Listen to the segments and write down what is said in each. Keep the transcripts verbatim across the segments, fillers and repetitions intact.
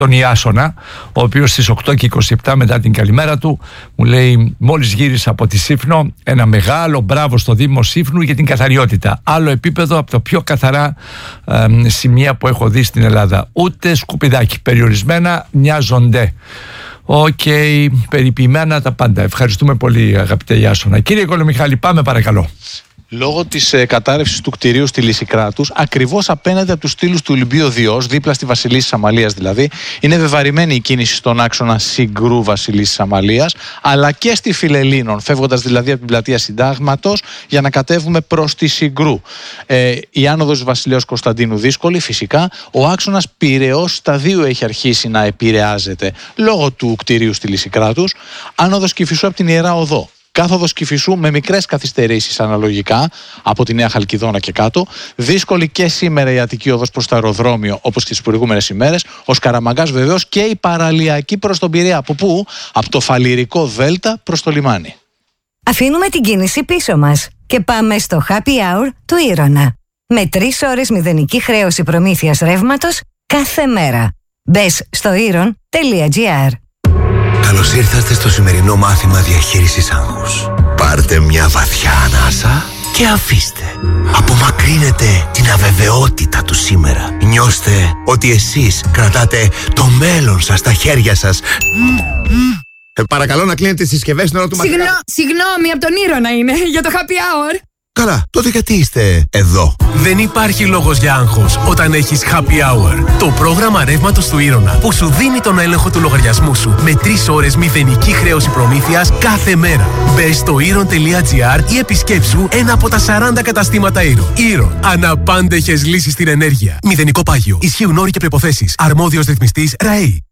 τον Ιάσονα, ο οποίος στις οκτώ και είκοσι επτά μετά την καλημέρα του μου λέει: μόλις γύρισα από τη Σύφνο, ένα μεγάλο μπράβο στο Δήμο Σύφνου για την καθαριότητα. Άλλο επίπεδο από το πιο καθαρά ε, σημεία που έχω δει στην Ελλάδα. Ούτε σκουπιδάκι, περιορισμένα μοιάζονται. Οκ, okay, περιποιημένα τα πάντα. Ευχαριστούμε πολύ, αγαπητέ Ιάσονα. Κύριε Κολομιχάλη, πάμε παρακαλώ. Λόγω της ε, κατάρρευσης του κτηρίου στη Λυσικράτους, ακριβώς απέναντι από τους στήλους του Ολυμπίου Διός, δίπλα στη Βασιλίσσης Αμαλίας δηλαδή, είναι βεβαρημένη η κίνηση στον άξονα Συγκρού Βασιλίσσης Αμαλίας, αλλά και στη Φιλελλήνων, φεύγοντας δηλαδή από την πλατεία Συντάγματος για να κατέβουμε προς τη Συγκρού. Ε, η άνοδος Βασιλέως Κωνσταντίνου δύσκολη, φυσικά. Ο άξονας Πειραιώς σταδίου έχει αρχίσει να επηρεάζεται λόγω του κτηρίου στη Λυσικράτους. Άνοδος Κηφισού από την Ιερά Οδό. Κάθοδος Κηφισού με μικρές καθυστερήσεις αναλογικά από τη Νέα Χαλκιδόνα και κάτω. Δύσκολη και σήμερα η Αττική Οδός προς το αεροδρόμιο, όπως και τις προηγούμενες ημέρες. Ο Σκαραμαγκάς βεβαίως και η παραλιακή προς τον Πειραιά. Από πού? Από το Φαλιρικό Δέλτα προς το λιμάνι. Αφήνουμε την κίνηση πίσω μας και πάμε στο Happy Hour του Ήρωνα. Με τρεις ώρες μηδενική χρέωση προμήθειας ρεύματος κάθε μέρα. Μπες στο ήρων τελεία τζι άρ. Καλώς ήρθατε στο σημερινό μάθημα διαχείρισης άγχους. Πάρτε μια βαθιά ανάσα και αφήστε. Απομακρύνετε την αβεβαιότητα του σήμερα. Νιώστε ότι εσείς κρατάτε το μέλλον σας στα χέρια σας. Ε, παρακαλώ να κλείνετε τις συσκευές στην ώρα του μαθήματος. Συγγνώ, συγγνώμη, από τον Ήρωνα είναι, για το Happy Hour. Καλά, τότε γιατί είστε εδώ? Δεν υπάρχει λόγος για άγχος όταν έχεις Happy Hour. Το πρόγραμμα ρεύματος του Ήρωνα που σου δίνει τον έλεγχο του λογαριασμού σου με τρεις ώρες μηδενική χρέωση προμήθειας κάθε μέρα. Μπες στο ήρων τελεία τζι άρ ή επισκέψου ένα από τα σαράντα καταστήματα Ήρων. Ήρων. Αναπάντεχες λύσεις στην ενέργεια. Μηδενικό πάγιο. Ισχύουν όροι και προϋποθέσεις. Αρμόδιος ρυθμιστής ΡΑΗ.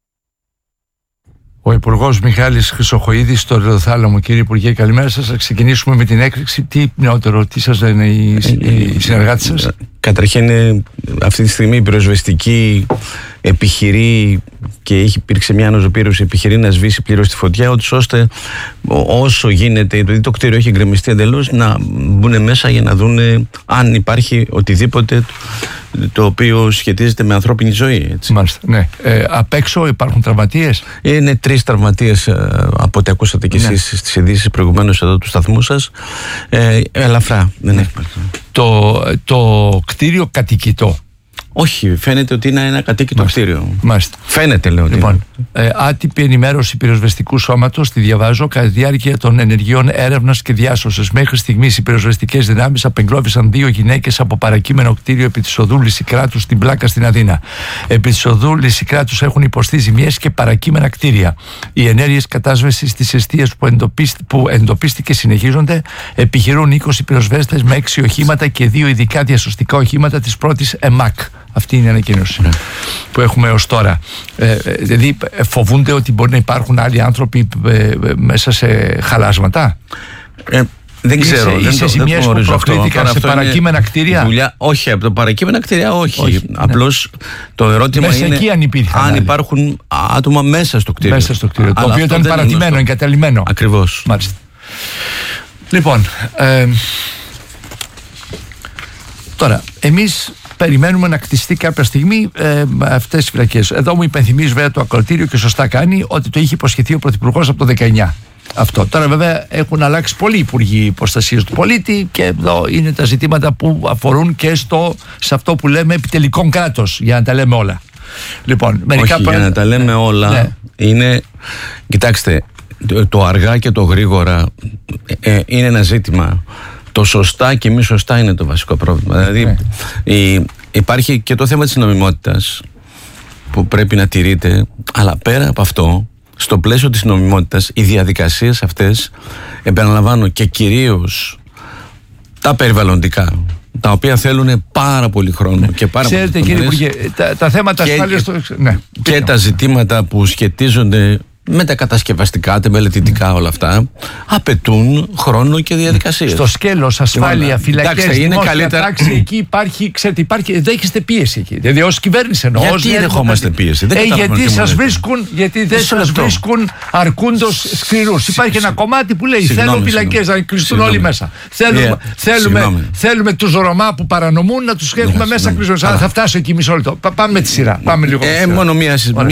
Ο Υπουργός Μιχάλης Χρυσοχοΐδης στο Ρεδοθάλαμο. Κύριε Υπουργέ, καλημέρα σας. Θα ξεκινήσουμε με την έκρηξη. Τι νεότερο, τι σας λένε οι, οι συνεργάτες σας? Καταρχήν, αυτή τη στιγμή η πυροσβεστική επιχειρεί και έχει υπήρξε μια αναζωπήρωση, επιχειρεί να σβήσει πλήρως τη φωτιά, ώστε όσο γίνεται, επειδή το κτίριο έχει γκρεμιστεί εντελώς, να μπουν μέσα για να δουν αν υπάρχει οτιδήποτε το οποίο σχετίζεται με ανθρώπινη ζωή. Έτσι. Μάλιστα, ναι. Ε, απ' έξω υπάρχουν τραυματίες? Είναι τρεις τραυματίες ε, από ό,τι ακούσατε κι εσείς ναι. στις ειδήσεις προηγουμένως εδώ του σταθμού σας. Ε, ελαφρά. Δεν ναι. έχει. Το, το κτίριο κατοικητό? Όχι, φαίνεται ότι είναι ένα κατοίκητο Μάλιστα. κτίριο. Μάλιστα. Φαίνεται, λέω. Λοιπόν, ε, άτυπη ενημέρωση πυροσβεστικού σώματος, τη διαβάζω, κατά τη διάρκεια των ενεργειών έρευνας και διάσωσης. Μέχρι στιγμής οι πυροσβεστικές δυνάμεις απεγκλώβησαν δύο γυναίκες από παρακείμενο κτίριο επί της οδού Λυσικράτους στην Πλάκα στην Αθήνα. Επί της οδού Λυσικράτους έχουν υποστεί ζημιές και παρακείμενα κτίρια. Οι ενέργειες κατάσβεσης της εστίας που, εντοπίστη, που εντοπίστηκε συνεχίζονται. Επιχειρούν είκοσι πυροσβέστες με έξι οχήματα και δύο ειδικά διασωστικά οχήματα της πρώτης ΕΜΑΚ. Αυτή είναι η ανακοίνωση ναι. που έχουμε ως τώρα. Ε, δηλαδή φοβούνται ότι μπορεί να υπάρχουν άλλοι άνθρωποι ε, μέσα σε χαλάσματα. Ε, δεν ξέρω. Είσαι, είσαι ζημιές που προκλήθηκαν σε παρακείμενα κτίρια? Δουλειά, όχι, από τα παρακείμενα κτίρια όχι. όχι Απλώς ναι. το ερώτημα μέσα είναι εκεί αν, υπήρχαν, αν υπάρχουν άτομα μέσα στο κτίριο. Μέσα στο κτίριο, το οποίο ήταν παρατημένο, εγκαταλειμμένο. Ακριβώς. Μάλιστα. Λοιπόν, ε, τώρα, εμείς περιμένουμε να κτιστεί κάποια στιγμή ε, αυτές τις φυλακές. Εδώ μου υπενθυμίζει βέβαια το ακροατήριο και σωστά κάνει ότι το είχε υποσχεθεί ο Πρωθυπουργός από το δεκαεννιά. Αυτό. Τώρα βέβαια έχουν αλλάξει πολλοί υπουργοί προστασίας του πολίτη και εδώ είναι τα ζητήματα που αφορούν και στο, σε αυτό που λέμε επιτελικό κράτος, για να τα λέμε όλα. Λοιπόν, μερικά Όχι, πα... για να τα λέμε όλα ναι. είναι, κοιτάξτε, το, το αργά και το γρήγορα ε, είναι ένα ζήτημα. Το σωστά και μη σωστά είναι το βασικό πρόβλημα. Δηλαδή ναι. η, υπάρχει και το θέμα της νομιμότητας που πρέπει να τηρείται, αλλά πέρα από αυτό, στο πλαίσιο της νομιμότητας, οι διαδικασίες αυτές, επαναλαμβάνω, και κυρίως τα περιβαλλοντικά, τα οποία θέλουν πάρα πολύ χρόνο ναι. και πάρα Ξέρετε, πολύ κύριε Υπουργέ, τα, τα θέματα ασφάλειας και, στο... ναι. και τα ζητήματα που σχετίζονται με τα κατασκευαστικά, τα μελετητικά, όλα αυτά απαιτούν χρόνο και διαδικασίες. Στο σκέλος, ασφάλεια, φυλακές, δημόσια τάξη, εκεί υπάρχει, ξέρετε, υπάρχει, δέχεστε πίεση εκεί. Δηλαδή ως κυβέρνηση εννοώ. Γιατί δεχόμαστε πίεση? Δεν ε, γιατί σας βρίσκουν, γιατί δεν σας βρίσκουν αρκούντος σκληρούς. Υπάρχει ένα κομμάτι που λέει θέλω φυλακές να κλειστούν όλοι μέσα. Θέλουμε τους Ρωμά που παρανομούν να τους έχουμε μέσα κλειστούς. Θα φτάσω εκεί μισό λεπτό. Πάμε με τη σειρά. Πάμε λίγο.